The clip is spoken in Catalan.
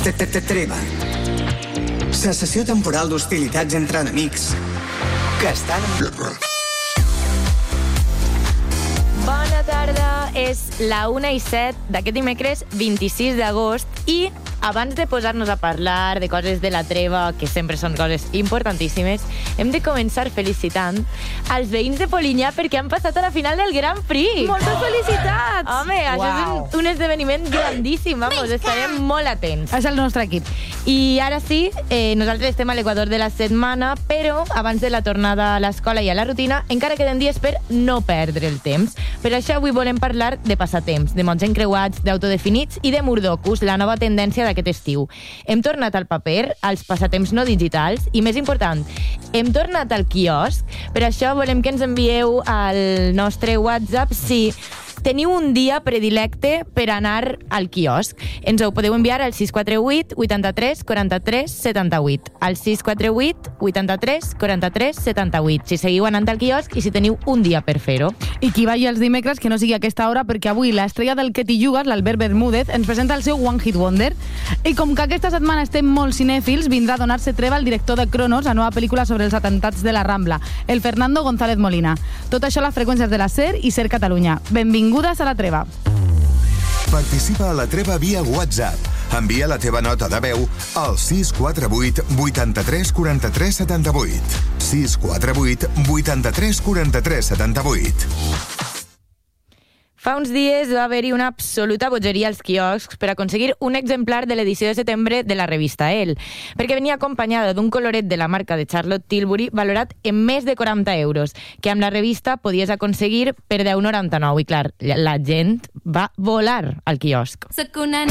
Treva. Cessació temporal d'hostilitats entre enemics que estan en guerra. Bona tarda, és la 1:07 d'aquest dimecres 26 d'agost i abans de posar-nos a parlar de coses de la treva, que sempre són coses importantíssimes, hem de començar felicitant els veïns de Polinyà perquè han passat a la final del Grand Prix. Moltes felicitats! Home, això és un esdeveniment grandíssim, vamos, estarem molt atents. És el nostre equip. I ara sí, nosaltres estem a l'equador de la setmana, però abans de la tornada a l'escola i a la rutina encara queden dies per no perdre el temps. Per això avui volem parlar de passatemps, de mots encreuats, d'autodefinits i de Murdocus, la nova tendència d'aquest estiu. Hem tornat al paper, als passatemps no digitals i, més important, hem tornat al quiosc. Per això volem que ens envieu al nostre WhatsApp si teniu un dia predilecte per anar al quiosc. Ens ho podeu enviar al 648 83 43 78. Al 648 83 43 78. Si seguiu anant al quiosc i si teniu un dia per fer-ho. I qui vagi els dimecres que no sigui a aquesta hora, perquè avui l'estrella del Que t'hi jugues, l'Albert Bermúdez, ens presenta el seu One Hit Wonder. I com que aquesta setmana estem molt cinèfils, vindrà a donar-se treva el director de Cronos, la nova pel·lícula sobre els atemptats de la Rambla, el Fernando González Molina. Tot això a les freqüències de la SER i SER Catalunya. Benvingudes a la treva. Participa a la treva via WhatsApp. Envia la teva nota de veu al 648 83 43 78. 648 83 43 78. Fa uns dies va haver-hi una absoluta bogeria als quioscs per aconseguir un exemplar de l'edició de setembre de la revista Elle, perquè venia acompanyada d'un coloret de la marca de Charlotte Tilbury valorat en més de 40 euros, que amb la revista podies aconseguir per 10,99. I clar, la gent va volar al quiosc. Soc una